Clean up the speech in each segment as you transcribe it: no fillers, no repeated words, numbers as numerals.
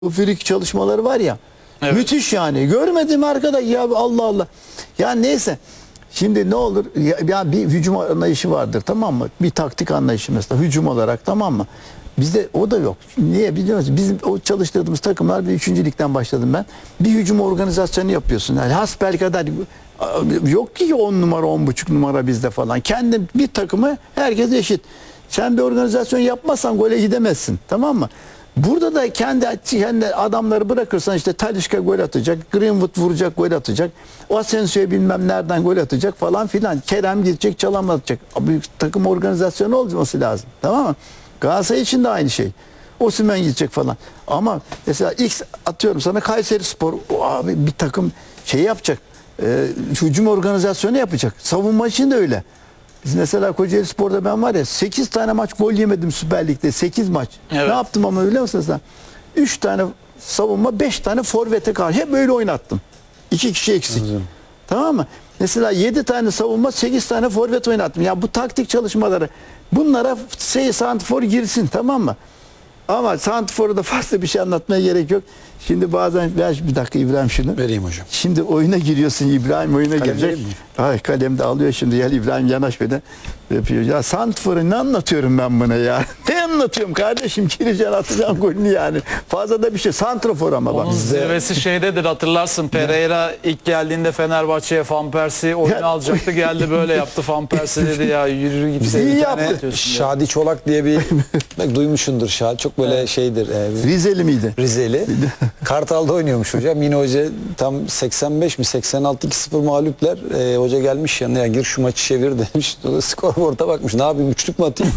Bu friki çalışmaları var ya. Evet. Müthiş yani. Görmedim arkadaş ya, Allah Allah. Ya neyse. Şimdi ne olur ya, bir hücum anlayışı vardır, tamam mı? Bir taktik anlayışı mesela hücum olarak, tamam mı? Bizde o da yok. Niye biliyor musun? Bizim o çalıştırdığımız takımlar, bir 3. ligden başladım ben. Bir hücum organizasyonu yapıyorsun. Yani hasbelkader yok ki 10 numara 10,5 numara bizde falan. Kendi bir takımı herkes eşit. Sen bir organizasyon yapmazsan gole gidemezsin, tamam mı? Burada da kendi adamları bırakırsan, işte Talisca gol atacak, Greenwood vuracak, gol atacak, o Asensio'ya bilmem nereden gol atacak falan filan. Kerem gidecek, çalım atacak. Büyük takım organizasyonu olması lazım, tamam mı? Galatasaray için de aynı şey. Osimhen gidecek falan. Ama mesela X atıyorum sana, Kayserispor abi bir takım şey yapacak. Hücum organizasyonu yapacak. Savunma için de öyle. Biz mesela Kocaelispor'da ben var ya 8 tane maç gol yemedim Süper Lig'de. 8 maç. Evet. Ne yaptım ama biliyor musun sen? 3 tane savunma, 5 tane forvete karşı hep böyle oynattım. 2 kişi eksik. Tamam mı? Mesela 7 tane savunma, 8 tane forvet oynattım. Ya bu taktik çalışmaları, bunlara santrfor girsin, tamam mı? Ama santrforu da fazla bir şey anlatmaya gerek yok. Şimdi bazen bir dakika İbrahim şunu. Vereyim hocam. Şimdi oyuna giriyorsun, İbrahim oyuna Kalem girecek. vereyim mi? Ay, kalem de alıyor şimdi, gel İbrahim yanaş beni. Yapıyor. Ya santrforu ne anlatıyorum ben buna ya? Ne anlatıyorum kardeşim? Gireceksin, atacaksın golünü yani. Fazla da bir şey. Santrfor ama bak. Onun zirvesi şeydedir, hatırlarsın. Pereira ilk geldiğinde Fenerbahçe'ye Van Persie oyunu alacaktı. Geldi böyle yaptı, Van Persie dedi ya yürü git. İyi Bir yaptı. tane atıyorsun ya. Şadi Çolak diye bir bak duymuşsundur Şadi. Çok böyle şeydir. Rizeli miydi? Rizeli. Kartal'da oynuyormuş hocam. Yine hoca tam 85 mi 86 2-0 mağlupler. Hoca gelmiş yanına, ya gir şu maçı çevir demiş. O da skorboarda bakmış. Ne yapayım, üçlük mü atayım?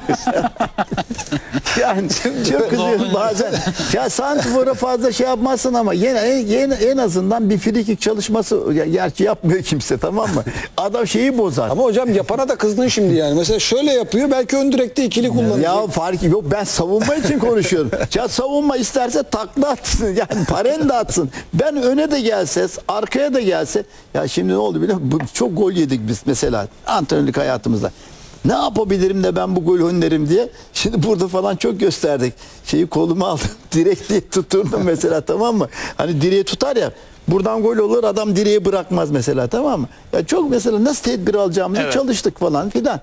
Yani çok kızıyorum bazen. Ya santrfora fazla şey yapmazsın ama yine en azından bir frikik çalışması, gerçi yapmıyor kimse, tamam mı? Adam şeyi bozar. Ama hocam yapana da kızdın şimdi yani. Mesela şöyle yapıyor, belki ön direkte ikili kullanıyor. Ya fark yok, ben savunma için konuşuyorum. Ya savunma isterse takla atsın, yani paren de atsın. Ben öne de gelse, arkaya da gelse. Ya şimdi ne oldu biliyor musun? Çok gol yedik biz mesela antrenörlük hayatımızda. Ne yapabilirim de ben bu gol önlerim diye. Şimdi burada falan çok gösterdik. Şeyi koluma aldım. Direkliği tuturdum mesela, tamam mı? Hani direği tutar ya. Buradan gol olur, adam direği bırakmaz mesela, tamam mı? Ya çok mesela nasıl tedbir alacağımızı Evet. çalıştık falan filan.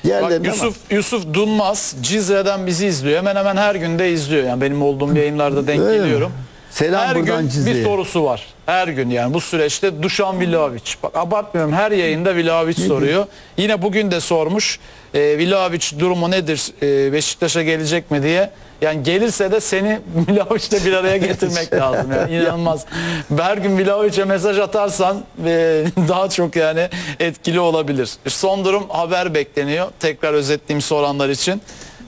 Bak, Yusuf Dunmaz Cizre'den bizi izliyor. Hemen hemen her gün de izliyor. Yani benim olduğum yayınlarda denk Öyle mi? geliyorum. Selam Her buradan gün Cizre'ye. bir sorusu var. Her gün yani bu süreçte Dušan Vlahović. Bak abartmıyorum, her yayında Vlahović soruyor. Yine bugün de sormuş. Vlahović durumu nedir? Beşiktaş'a gelecek mi diye. Yani gelirse de seni Vlahović'le bir araya getirmek lazım. Yani inanılmaz. Her gün Vlahović'e mesaj atarsan daha çok yani etkili olabilir. Son durum haber bekleniyor. Tekrar özetleyeyim soranlar için.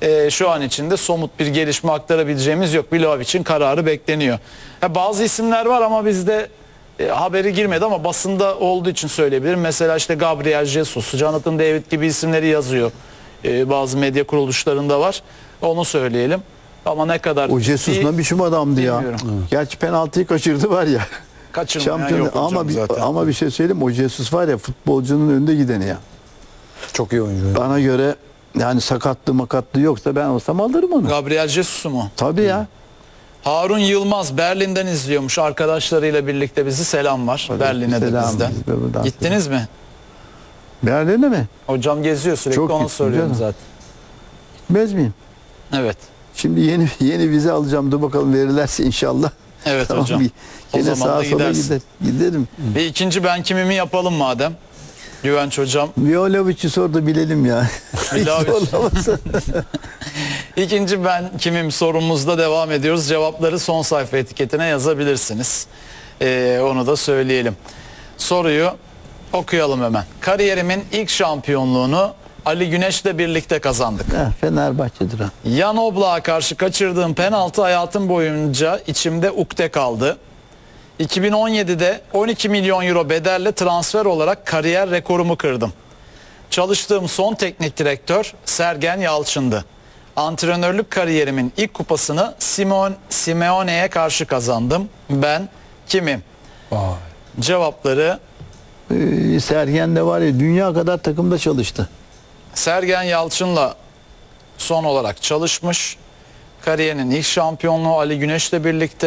Şu an içinde somut bir gelişme aktarabileceğimiz yok. Vlahović'in kararı bekleniyor. Bazı isimler var ama bizde haberi girmedi ama basında olduğu için söyleyebilirim. Mesela işte Gabriel Jesus, Jonathan David gibi isimleri yazıyor. Bazı medya kuruluşlarında var. Onu söyleyelim. Ama ne kadar... O Jesus ne biçim adamdı ya. Bilmiyorum. Gerçi penaltıyı kaçırdı var ya. Kaçırmayan Şampiyon yok hocam zaten. ama bir şey söyleyeyim, o Jesus var ya, futbolcunun önde gideni ya. Çok iyi oyuncu. Bana göre yani makatlığı yoksa ben olsam alırım onu. Gabriel Jesus'u mu? Tabii ya. Harun Yılmaz Berlin'den izliyormuş. Arkadaşlarıyla birlikte bizi, selam var. Hadi, Berlin'e de selam, bizden. biz de buradan Gittiniz mi? Berlin'e mi? Hocam geziyor sürekli, Çok onu gittim söylüyorum canım. zaten. Gitmez miyim? Evet. Şimdi yeni vize alacağım. Dur bakalım, verirlerse inşallah. Evet Tamam, hocam. O Yine zaman da sağa sola gidersin. giderim. Bir ikinci ben kimimi yapalım madem. Güvenç hocam. Vlahovic'i sor da bilelim ya. Hiç Vlahović. zorlamasın. İkinci ben kimim sorumuzda devam ediyoruz. Cevapları son sayfa etiketine yazabilirsiniz. Onu da söyleyelim. Soruyu okuyalım hemen. Kariyerimin ilk şampiyonluğunu Ali Güneş'le birlikte kazandık. Fenerbahçe'dir ha. Jan Oblak'a karşı kaçırdığım penaltı hayatım boyunca içimde ukde kaldı. 2017'de 12 milyon euro bedelle transfer olarak kariyer rekorumu kırdım. Çalıştığım son teknik direktör Sergen Yalçın'dı. Antrenörlük kariyerimin ilk kupasını Simeone'ye karşı kazandım. Ben kimim? Vay. Cevapları: Sergen de var ya, dünya kadar takımda çalıştı. Sergen Yalçın'la son olarak çalışmış. Kariyerinin ilk şampiyonluğu Ali Güneş'le birlikte.